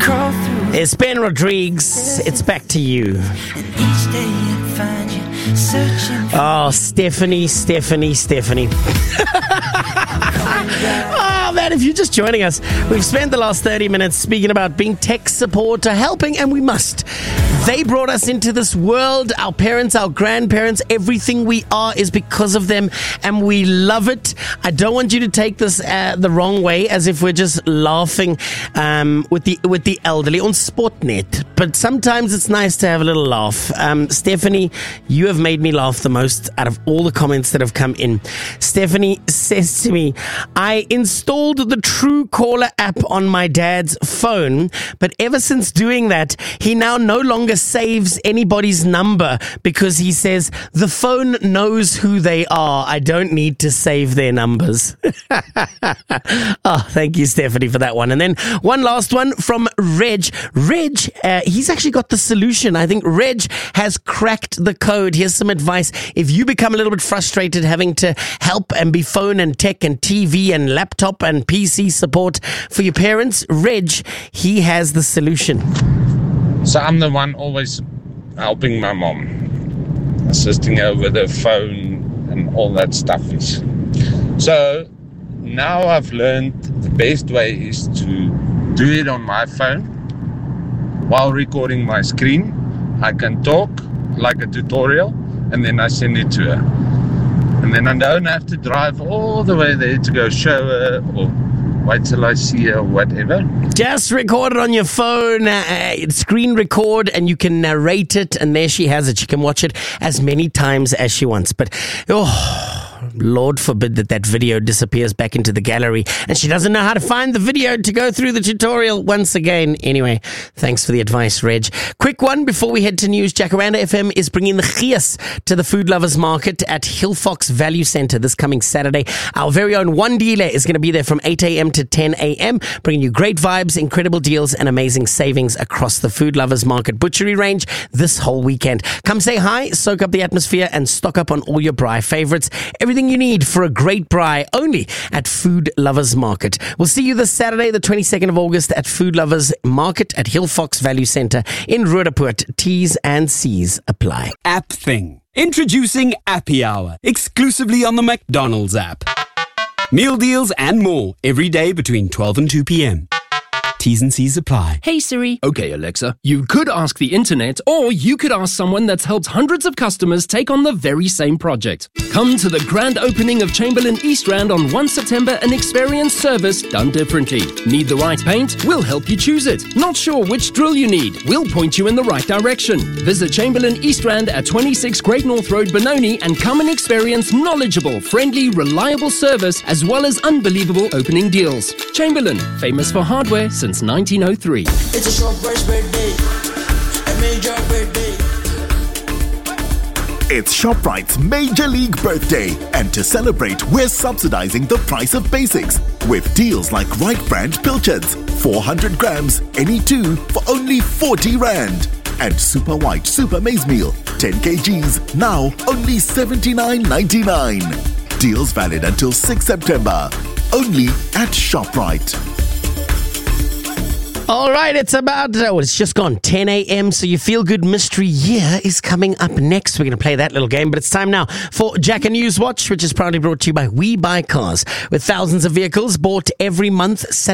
It's Ben Rodriguez. It's back to you. Oh, Stephanie. Oh, man, if you're just joining us, we've spent the last 30 minutes speaking about being tech support, helping, and we must. They brought us into this world. Our parents, our grandparents, everything we are is because of them, and we love it. I don't want you to take this the wrong way, as if we're just laughing with the elderly on Sportnet. But sometimes it's nice to have a little laugh. Stephanie, you have made me laugh the most out of all the comments that have come in. Stephanie says to me, I installed the Truecaller app on my dad's phone, but ever since doing that, he now no longer saves anybody's number because he says the phone knows who they are. I don't need to save their numbers. Oh, thank you, Stephanie, for that one. And then one last one from Reg. He's actually got the solution. I think Reg has cracked the code. Here's some advice. If you become a little bit frustrated having to help and be phone and tech and TV and laptop and PC support for your parents, Reg, he has the solution. So I'm the one always helping my mom, assisting her with her phone and all that stuff. So now I've learned the best way is to do it on my phone while recording my screen. I can talk like a tutorial and then I send it to her. And then I don't have to drive all the way there to go show her or wait till I see her or whatever. Just record it on your phone, screen record, and you can narrate it, and there she has it. She can watch it as many times as she wants. But, Lord forbid that video disappears back into the gallery and she doesn't know how to find the video to go through the tutorial once again. Anyway, thanks for the advice, Reg. Quick one before we head to news. Jacaranda FM is bringing the Chias to the Food Lovers Market at Hillfox Value Centre this coming Saturday. Our very own One Dealer is going to be there from 8 a.m. to 10 a.m., bringing you great vibes, incredible deals, and amazing savings across the Food Lovers Market butchery range this whole weekend. Come say hi, soak up the atmosphere, and stock up on all your braai favorites. Everything you need for a great braai, only at Food Lovers Market. We'll see you this Saturday, the 22nd of August, at Food Lovers Market at Hillfox Value Centre in Roodepoort. T's and C's apply. App thing. Introducing Appy Hour, exclusively on the McDonald's app. Meal deals and more every day between 12 and 2 p.m. T's and C's apply. Hey Siri. Okay, Alexa. You could ask the internet, or you could ask someone that's helped hundreds of customers take on the very same project. Come to the grand opening of Chamberlain East Rand on 1 September and experience service done differently. Need the right paint? We'll help you choose it. Not sure which drill you need? We'll point you in the right direction. Visit Chamberlain East Rand at 26 Great North Road, Benoni, and come and experience knowledgeable, friendly, reliable service as well as unbelievable opening deals. Chamberlain, famous for hardware since 1903. It's a ShopRite's birthday. A major birthday. It's ShopRite's Major League Birthday, and to celebrate, we're subsidizing the price of basics with deals like Right Brand Pilchards, 400 grams, any two for only 40 Rand. And Super White Super Maize Meal, 10 kgs, now only 79.99. Deals valid until 6 September. Only at ShopRite. All right, it's just gone 10 a.m., so your feel-good mystery year is coming up next. We're going to play that little game, but it's time now for Jack and News Watch, which is proudly brought to you by We Buy Cars. With thousands of vehicles bought every month,